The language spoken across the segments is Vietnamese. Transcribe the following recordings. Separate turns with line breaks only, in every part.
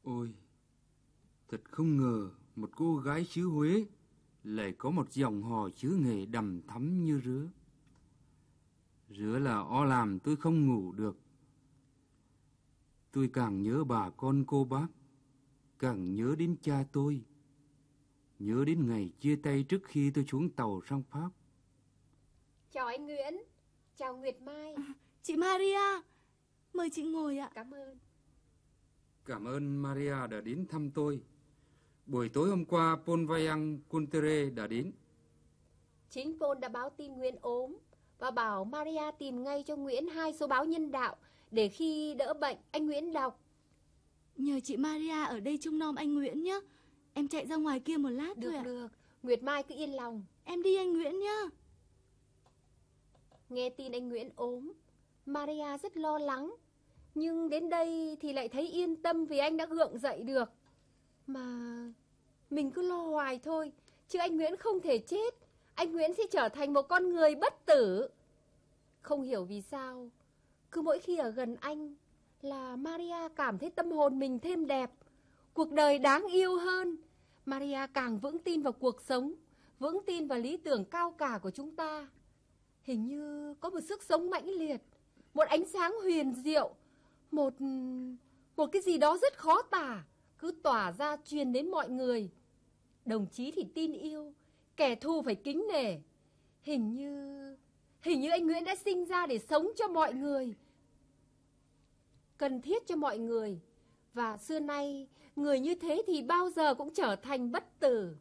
Ôi, thật không ngờ một cô gái xứ Huế lại có một dòng hò chữ nghề đằm thắm như Rứa. Rứa là o làm tôi không ngủ được. Tôi càng nhớ bà con cô bác, càng nhớ đến cha tôi, nhớ đến ngày chia tay trước khi tôi xuống tàu sang Pháp.
Chào anh Nguyễn, chào Nguyệt Mai.
Chị Maria, mời chị ngồi ạ.
Cảm ơn.
Cảm ơn Maria đã đến thăm tôi. Buổi tối hôm qua Paul Vaillant Coulter đã đến.
Chính Paul đã báo tin Nguyễn ốm và bảo Maria tìm ngay cho Nguyễn 2 số báo Nhân Đạo để khi đỡ bệnh anh Nguyễn đọc.
Nhờ chị Maria ở đây trông nom anh Nguyễn nhé. Em chạy ra ngoài kia một lát thôi ạ.
Được, Nguyệt Mai cứ yên lòng.
Em đi anh Nguyễn nhé.
Nghe tin anh Nguyễn ốm, Maria rất lo lắng. Nhưng đến đây thì lại thấy yên tâm vì anh đã gượng dậy được. Mà mình cứ lo hoài thôi, chứ anh Nguyễn không thể chết. Anh Nguyễn sẽ trở thành một con người bất tử. Không hiểu vì sao, cứ mỗi khi ở gần anh là Maria cảm thấy tâm hồn mình thêm đẹp, cuộc đời đáng yêu hơn. Maria càng vững tin vào cuộc sống, vững tin vào lý tưởng cao cả của chúng ta. Hình như có một sức sống mãnh liệt, một ánh sáng huyền diệu, một cái gì đó rất khó tả, cứ tỏa ra truyền đến mọi người. Đồng chí thì tin yêu, kẻ thù phải kính nể. Hình như anh Nguyễn đã sinh ra để sống cho mọi người, cần thiết cho mọi người. Và xưa nay, người như thế thì bao giờ cũng trở thành bất tử.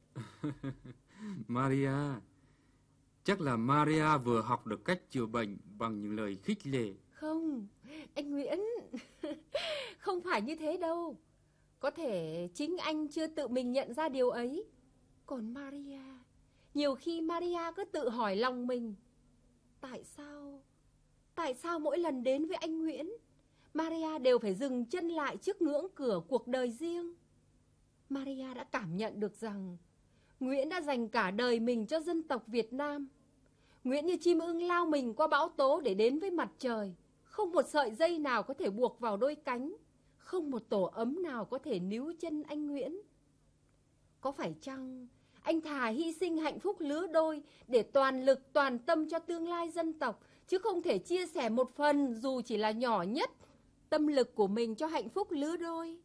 Maria, chắc là Maria vừa học được cách chữa bệnh bằng những lời khích lệ.
Không, anh Nguyễn, không phải như thế đâu. Có thể chính anh chưa tự mình nhận ra điều ấy. Còn Maria, nhiều khi Maria cứ tự hỏi lòng mình, tại sao mỗi lần đến với anh Nguyễn, Maria đều phải dừng chân lại trước ngưỡng cửa cuộc đời riêng. Maria đã cảm nhận được rằng Nguyễn đã dành cả đời mình cho dân tộc Việt Nam. Nguyễn như chim ưng lao mình qua bão tố để đến với mặt trời. Không một sợi dây nào có thể buộc vào đôi cánh, không một tổ ấm nào có thể níu chân anh Nguyễn. Có phải chăng anh thà hy sinh hạnh phúc lứa đôi để toàn lực toàn tâm cho tương lai dân tộc, chứ không thể chia sẻ một phần dù chỉ là nhỏ nhất tâm lực của mình cho hạnh phúc lứa đôi?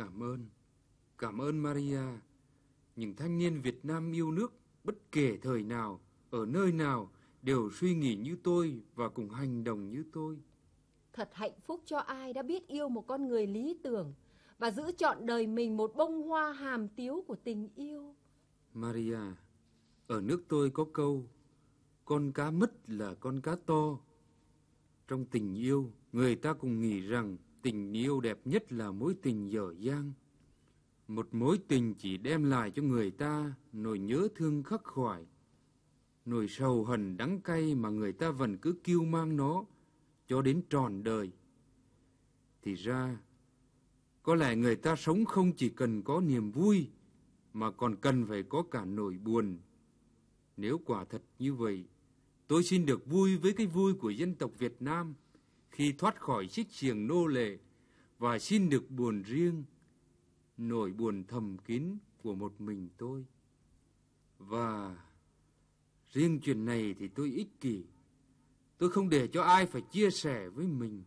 Cảm ơn Maria. Những thanh niên Việt Nam yêu nước bất kể thời nào, ở nơi nào đều suy nghĩ như tôi và cùng hành động như tôi.
Thật hạnh phúc cho ai đã biết yêu một con người lý tưởng và giữ trọn đời mình một bông hoa hàm tiếu của tình yêu.
Maria, ở nước tôi có câu, con cá mất là con cá to. Trong tình yêu, người ta cùng nghĩ rằng tình yêu đẹp nhất là mối tình dở dang. Một mối tình chỉ đem lại cho người ta nỗi nhớ thương khắc khoải, nỗi sầu hận đắng cay mà người ta vẫn cứ kiêu mang nó cho đến trọn đời. Thì ra, có lẽ người ta sống không chỉ cần có niềm vui, mà còn cần phải có cả nỗi buồn. Nếu quả thật như vậy, tôi xin được vui với cái vui của dân tộc Việt Nam khi thoát khỏi xích xiềng nô lệ, và xin được buồn riêng, nỗi buồn thầm kín của một mình tôi. Và riêng chuyện này thì tôi ích kỷ, tôi không để cho ai phải chia sẻ với mình.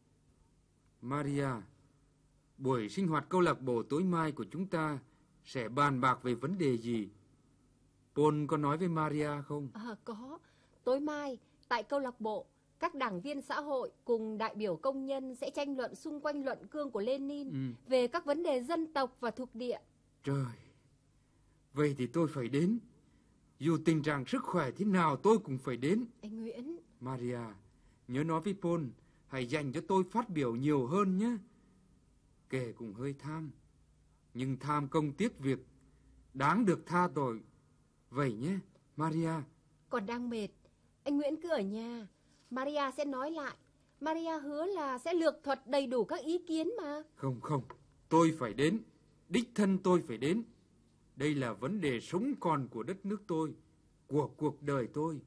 Maria, buổi sinh hoạt câu lạc bộ tối mai của chúng ta sẽ bàn bạc về vấn đề gì? Paul có nói với Maria không?
Có. Tối mai, tại câu lạc bộ, các đảng viên xã hội cùng đại biểu công nhân sẽ tranh luận xung quanh luận cương của Lenin về các vấn đề dân tộc và thuộc địa.
Trời, vậy thì tôi phải đến. Dù tình trạng sức khỏe thế nào tôi cũng phải đến.
Anh Nguyễn.
Maria, nhớ nói với Paul, hãy dành cho tôi phát biểu nhiều hơn nhé. Kể cũng hơi tham, nhưng tham công tiếc việc, đáng được tha tội. Vậy nhé, Maria.
Còn đang mệt, anh Nguyễn cứ ở nhà. Maria sẽ nói lại. Maria hứa là sẽ lược thuật đầy đủ các ý kiến mà.
Không, tôi phải đến. Đích thân tôi phải đến. Đây là vấn đề sống còn của đất nước tôi, của cuộc đời tôi.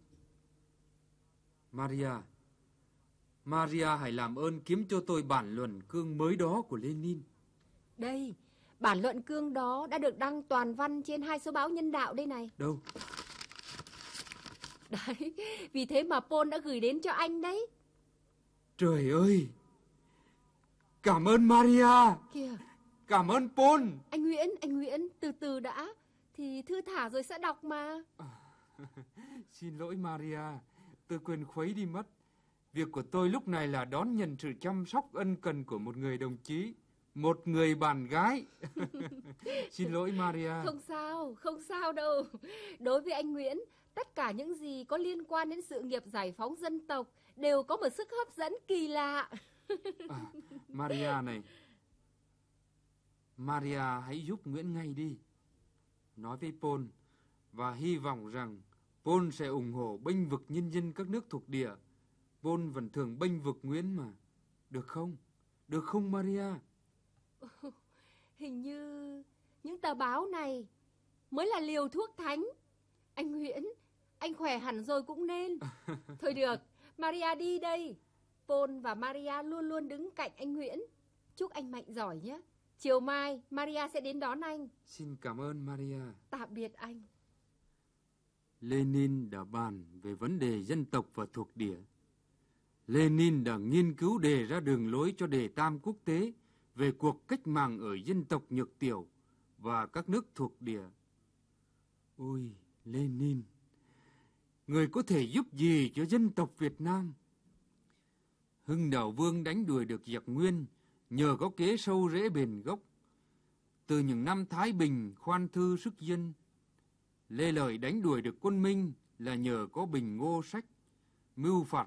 Maria hãy làm ơn kiếm cho tôi bản luận cương mới đó của Lenin.
Đây, bản luận cương đó đã được đăng toàn văn trên 2 số báo nhân đạo đây này.
Đâu?
Đấy, vì thế mà Paul đã gửi đến cho anh đấy.
Trời ơi! Cảm ơn Maria!
Kìa,
Cảm ơn Paul!
anh Nguyễn, từ từ đã. Thì thư thả rồi sẽ đọc mà.
Xin lỗi Maria, tôi quên khuấy đi mất. Việc của tôi lúc này là đón nhận sự chăm sóc ân cần của một người đồng chí, một người bạn gái. Xin lỗi Maria.
Không sao đâu. Đối với anh Nguyễn, tất cả những gì có liên quan đến sự nghiệp giải phóng dân tộc đều có một sức hấp dẫn kỳ lạ.
Maria này, Maria hãy giúp Nguyễn ngay đi. Nói với Paul và hy vọng rằng Paul sẽ ủng hộ bênh vực nhân dân các nước thuộc địa. Paul vẫn thường bênh vực Nguyễn mà. Được không? Được không Maria?
Hình như những tờ báo này mới là liều thuốc thánh. Anh Nguyễn, anh khỏe hẳn rồi cũng nên. Thôi được, Maria đi đây. Paul và Maria luôn luôn đứng cạnh anh Nguyễn. Chúc anh mạnh giỏi nhé. Chiều mai Maria sẽ đến đón anh.
Xin cảm ơn Maria.
Tạm biệt anh.
Lenin đã bàn về vấn đề dân tộc và thuộc địa. Lenin đã nghiên cứu đề ra đường lối cho đề tam quốc tế về cuộc cách mạng ở dân tộc Nhược Tiểu và các nước thuộc địa. Ôi, Lenin, người có thể giúp gì cho dân tộc Việt Nam? Hưng Đạo Vương đánh đuổi được giặc Nguyên nhờ có kế sâu rễ bền gốc. Từ những năm Thái Bình khoan thư sức dân, Lê Lợi đánh đuổi được quân Minh là nhờ có Bình Ngô Sách, mưu phạt